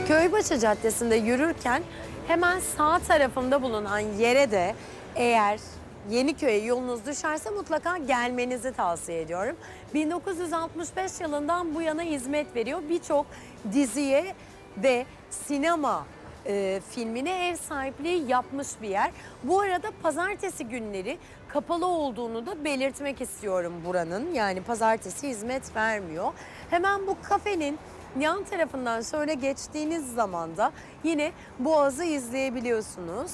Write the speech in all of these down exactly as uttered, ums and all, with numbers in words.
Köybaşı Caddesi'nde yürürken hemen sağ tarafında bulunan yere de eğer Yeniköy'e yolunuz düşerse mutlaka gelmenizi tavsiye ediyorum. bin dokuz yüz altmış beş yılından bu yana hizmet veriyor. Birçok diziye ve sinema e, filmine ev sahipliği yapmış bir yer. Bu arada pazartesi günleri kapalı olduğunu da belirtmek istiyorum buranın. Yani pazartesi hizmet vermiyor. Hemen bu kafenin yan tarafından şöyle geçtiğiniz zaman da yine Boğaz'ı izleyebiliyorsunuz.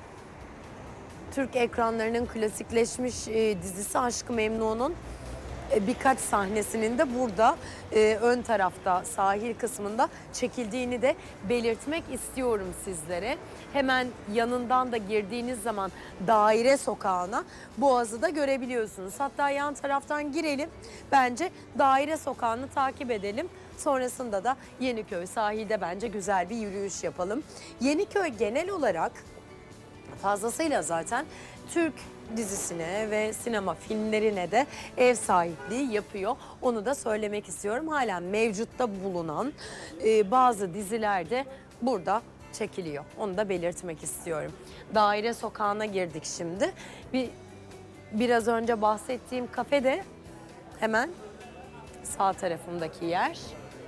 Türk ekranlarının klasikleşmiş e, dizisi Aşk-ı Memnu'nun e, birkaç sahnesinin de burada e, ön tarafta sahil kısmında çekildiğini de belirtmek istiyorum sizlere. Hemen yanından da girdiğiniz zaman Daire Sokağı'na Boğaz'ı da görebiliyorsunuz. Hatta yan taraftan girelim, bence Daire Sokağı'nı takip edelim. Sonrasında da Yeniköy sahilde bence güzel bir yürüyüş yapalım. Yeniköy genel olarak fazlasıyla zaten Türk dizisine ve sinema filmlerine de ev sahipliği yapıyor. Onu da söylemek istiyorum. Hala mevcutta bulunan e, bazı diziler de burada çekiliyor. Onu da belirtmek istiyorum. Daire Sokağı'na girdik şimdi. Bir biraz önce bahsettiğim kafe de hemen sağ tarafımdaki yer.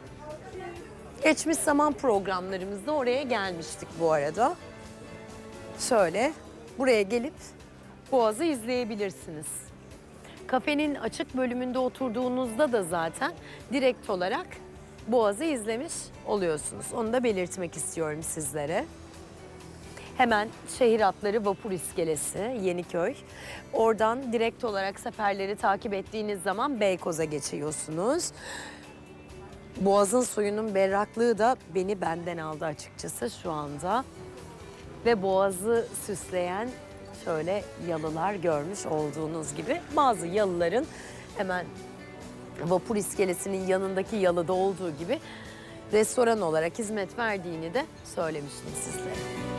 Geçmiş zaman programlarımızda oraya gelmiştik bu arada. Şöyle buraya gelip Boğaz'ı izleyebilirsiniz. Kafenin açık bölümünde oturduğunuzda da zaten direkt olarak Boğaz'ı izlemiş oluyorsunuz. Onu da belirtmek istiyorum sizlere. Hemen şehir hatları vapur iskelesi Yeniköy. Oradan direkt olarak seferleri takip ettiğiniz zaman Beykoz'a geçiyorsunuz. Boğaz'ın suyunun berraklığı da beni benden aldı açıkçası şu anda. Ve Boğaz'ı süsleyen şöyle yalılar görmüş olduğunuz gibi. Bazı yalıların hemen vapur iskelesinin yanındaki yalıda olduğu gibi restoran olarak hizmet verdiğini de söylemiştim sizlere.